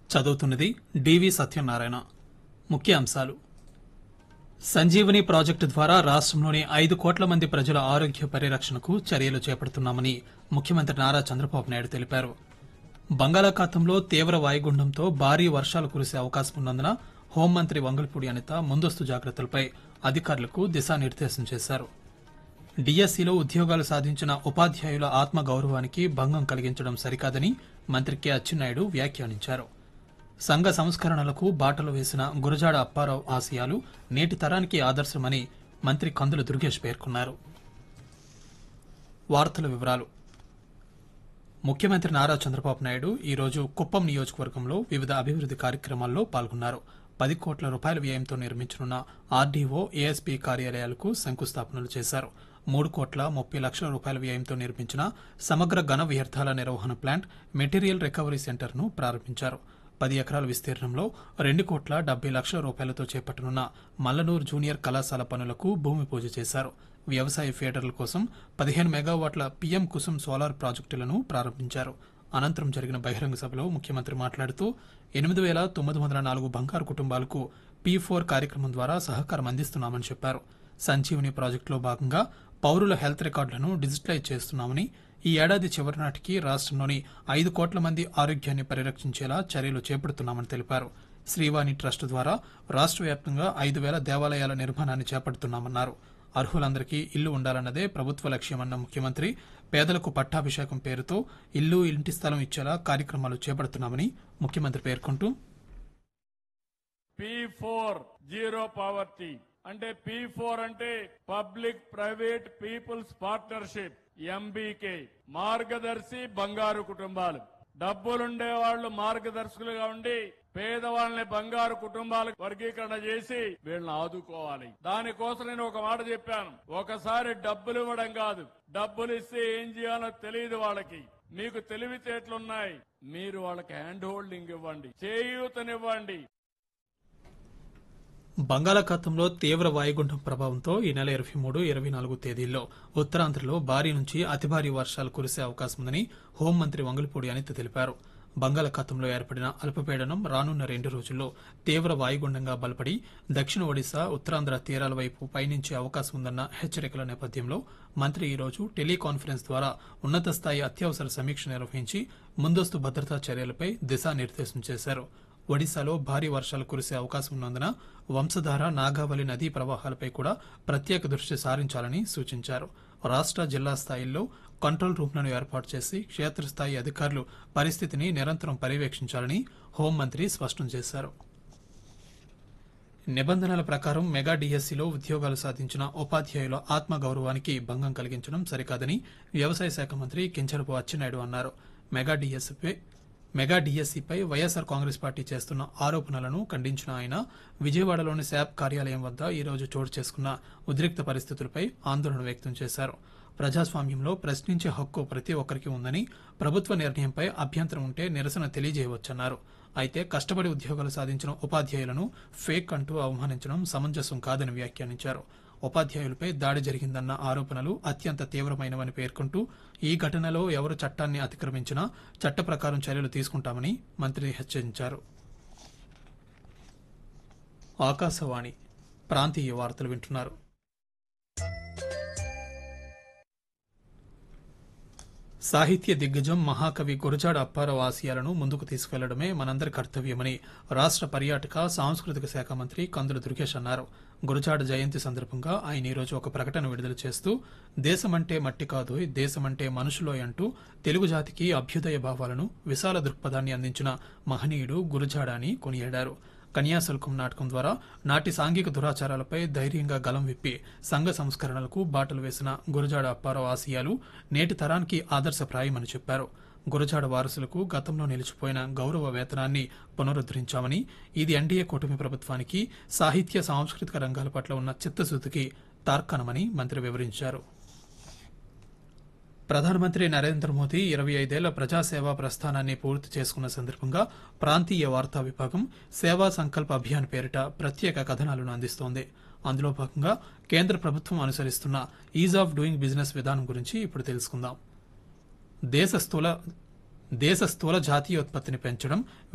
చదువుతున్నది డివి సత్యనారాయణ. ముఖ్యాంశాలు: సంజీవని ప్రాజెక్టు ద్వారా రాష్టంలోని 5 కోట్ల మంది ప్రజల ఆరోగ్య పరిరక్షణకు చర్యలు చేపడుతున్నామని ముఖ్యమంత్రి నారా చంద్రబాబు నాయుడు తెలిపారు. బంగాళాఖాతంలో తీవ్ర వాయుగుండంతో భారీ వర్షాలు కురిసే అవకాశం ఉన్నందున హోంమంత్రి వంగల్పూడి అనిత ముందస్తు జాగ్రత్తలపై అధికారులకు దిశానిర్దేశం చేశారు. డిఎస్సిలో ఉద్యోగాలు సాధించిన ఉపాధ్యాయుల ఆత్మగౌరవానికి భంగం కలిగించడం సరికాదని మంత్రి కె అచ్చెన్నాయుడు వ్యాఖ్యానించారు. సంఘ సంస్కరణలకు బాటలు వేసిన గురజాడ అప్పారావు ఆశయాలు నేటి తరానికి ఆదర్శమని మంత్రి కందుల దుర్గేష్ పేర్కొన్నారు. వార్తల వివరాలు: ముఖ్యమంత్రి నారా చంద్రబాబు నాయుడు ఈరోజు కుప్పం నియోజకవర్గంలో వివిధ అభివృద్ది కార్యక్రమాల్లో పాల్గొన్నారు. 10 కోట్ల రూపాయల వ్యయంతో నిర్మించనున్న ఆర్డీఓ, ఏఎస్పీ కార్యాలయాలకు శంకుస్థాపనలు చేశారు. 3 కోట్ల 30 లక్షల రూపాయల వ్యయంతో నిర్మించిన సమగ్ర ఘన వ్యర్థాల నిర్వహణ ప్లాంట్, మెటీరియల్ రికవరీ సెంటర్ను ప్రారంభించారు. 10 ఎకరాల విస్తీర్ణంలో 2 కోట్ల 70 లక్షల రూపాయలతో చేపట్టనున్న మల్లనూరు జూనియర్ కళాశాల పనులకు భూమి పూజ చేశారు. వ్యవసాయ ఫీడర్ల కోసం 15 మెగావాట్ల పీఎం కుసుమ్ సోలార్ ప్రాజెక్టులను ప్రారంభించారు. అనంతరం జరిగిన బహిరంగ సభలో ముఖ్యమంత్రి మాట్లాడుతూ 8,904 బంగారు కుటుంబాలకు P4 కార్యక్రమం ద్వారా సహకారం అందిస్తున్నామని చెప్పారు. సంజీవని ప్రాజెక్టులో భాగంగా పౌరుల హెల్త్ రికార్డులను డిజిటలైజ్ చేస్తున్నామని, ఈ ఏడాది చివరి నాటికి రాష్టంలోని 5 కోట్ల మంది ఆరోగ్యాన్ని పరిరక్షించేలా చర్యలు చేపడుతున్నామని తెలిపారు. శ్రీవాణి ట్రస్ట్ ద్వారా రాష్ట్ర వ్యాప్తంగా 5,000 దేవాలయాల నిర్మాణాన్ని చేపడుతున్నామన్నారు. అర్హులందరికీ ఇల్లు ఉండాలన్నదే ప్రభుత్వ లక్ష్యమన్న ముఖ్యమంత్రి పేదలకు పట్టాభిషేకం పేరుతో ఇల్లు, ఇంటి స్థలం ఇచ్చేలా కార్యక్రమాలు చేపడుతున్నామని ముఖ్యమంత్రి పేర్కొంటూ, P4 జీరో పావర్టీ అంటే P4 అంటే public private peoples partnership, MBK మార్గదర్శి బంగారు కుటుంబాలు. డబ్బులుండే వాళ్ళు మార్గదర్శకులుగా ఉండి పేదవాళ్ళని బంగారు కుటుంబాలకు వర్గీకరణ చేసి వీళ్ళని ఆదుకోవాలి. దానికోసం నేను ఒక మాట చెప్పాను. ఒకసారి డబ్బులు ఇవ్వడం కాదు, డబ్బులు ఇస్తే ఏం చేయాలో తెలియదు వాళ్ళకి. మీకు తెలివితేటలున్నాయి, మీరు వాళ్ళకి హ్యాండ్ హోల్డింగ్ ఇవ్వండి, చేయూతనివ్వండి. బంగాళాఖాతంలో తీవ్ర వాయుగుండం ప్రభావంతో ఈ నెల 23, 24 తేదీల్లో ఉత్తరాంధ్రలో భారీ నుంచి అతి భారీ వర్షాలు కురిసే అవకాశం ఉందని హోంమంత్రి వంగల్పూడి అనిత తెలిపారు. బంగాళాఖాతంలో ఏర్పడిన అల్పపీడనం రానున్న 2 రోజుల్లో తీవ్ర వాయుగుండంగా బలపడి దక్షిణ ఒడిశా, ఉత్తరాంధ్ర తీరాల వైపు పయనించే అవకాశం ఉందన్న హెచ్చరికల నేపథ్యంలో మంత్రి ఈరోజు టెలికాన్ఫరెన్స్ ద్వారా ఉన్నత స్థాయి అత్యవసర సమీక్ష నిర్వహించి ముందస్తు భద్రతా చర్యలపై దిశానిర్దేశం చేశారు. ఒడిశాలో భారీ వర్షాలు కురిసే అవకాశం ఉన్నందున వంశధార, నాగావళి నదీ ప్రవాహాలపై కూడా ప్రత్యేక దృష్టి సారించాలని సూచించారు. రాష్ట్ర, జిల్లా స్థాయిల్లో కంట్రోల్ రూమ్లను ఏర్పాటు చేసి క్షేత్రస్థాయి అధికారులు పరిస్థితిని నిరంతరం పర్యవేక్షించాలని హోంమంత్రి స్పష్టం చేశారు. నిబంధనల ప్రకారం మెగా డిఎస్సిలో ఉద్యోగాలు సాధించిన ఉపాధ్యాయుల ఆత్మగౌరవానికి భంగం కలిగించడం సరికాదని వ్యవసాయ శాఖ మంత్రి కింజరాపు అచ్చెన్నాయుడు అన్నారు. మెగా డిఎస్సిపై వైఎస్సార్ కాంగ్రెస్ పార్టీ చేస్తున్న ఆరోపణలను ఖండించిన ఆయన విజయవాడలోని శాప్ కార్యాలయం వద్ద ఈరోజు చోటు చేసుకున్న ఉద్రిక్త పరిస్థితులపై ఆందోళన వ్యక్తం చేశారు. ప్రజాస్వామ్యంలో ప్రశ్నించే హక్కు ప్రతి ఒక్కరికి ఉందని, ప్రభుత్వ నిర్ణయంపై అభ్యంతరం ఉంటే నిరసన తెలియజేయవచ్చన్నారు. అయితే కష్టపడి ఉద్యోగాలు సాధించిన ఉపాధ్యాయులను ఫేక్ అంటూ అవమానించడం సమంజసం కాదని వ్యాఖ్యానించారు. ఉపాధ్యాయులపై దాడి జరిగిందన్న ఆరోపణలు అత్యంత తీవ్రమైనవని పేర్కొంటూ ఈ ఘటనలో ఎవరు చట్టాన్ని అతిక్రమించినా చట్ట ప్రకారం చర్యలు తీసుకుంటామని మంత్రి హెచ్చరించారు. ఆకాశవాణి ప్రాంతీయ వార్తలు వింటున్నారు. సాహిత్య దిగ్గజం మహాకవి గురజాడ అప్పారావు ఆశయాలను ముందుకు తీసుకెళ్లడమే మనందరి కర్తవ్యమని రాష్ట్ర పర్యాటక, సాంస్కృతిక శాఖ మంత్రి కందుల దుర్గేష్ అన్నారు. గురజాడ జయంతి సందర్భంగా ఆయన ఈరోజు ఒక ప్రకటన విడుదల చేస్తూ దేశమంటే మట్టి కాదోయ్, దేశమంటే మనుషులోయ్ అంటూ తెలుగు జాతికి అభ్యుదయ భావాలను, విశాల దృక్పథాన్ని అందించిన మహనీయుడు గురజాడ అని కొనియాడారు. కన్యాశుల్కం నాటకం ద్వారా నాటి సాంఘిక దురాచారాలపై ధైర్యంగా గలం విప్పి సంఘ సంస్కరణలకు బాటలు వేసిన గురజాడ అప్పారావు ఆశయాలు నేటి తరానికి ఆదర్శప్రాయమని చెప్పారు. గురజాడ వారసులకు గతంలో నిలిచిపోయిన గౌరవ వేతనాన్ని పునరుద్దరించామని, ఇది ఎన్డీఏ కూటమి ప్రభుత్వానికి సాహిత్య, సాంస్కృతిక రంగాల పట్ల ఉన్న చిత్తశుద్ధికి తార్కాణమని మంత్రి వివరించారు. ప్రధానమంత్రి నరేంద్ర మోదీ 25 ఏళ్ల ప్రజాసేవా ప్రస్థానాన్ని పూర్తి చేసుకున్న సందర్భంగా ప్రాంతీయ వార్తా విభాగం సేవా సంకల్ప అభియాన్ పేరిట ప్రత్యేక కథనాలను అందిస్తోంది. అందులో భాగంగా కేంద్ర ప్రభుత్వం అనుసరిస్తున్న ఈజ్ ఆఫ్ డూయింగ్ బిజినెస్ విధానం గురించి ఇప్పుడు తెలుసుకుందాం. దేశ స్థూల జాతీయోత్పత్తిని పెంచడం,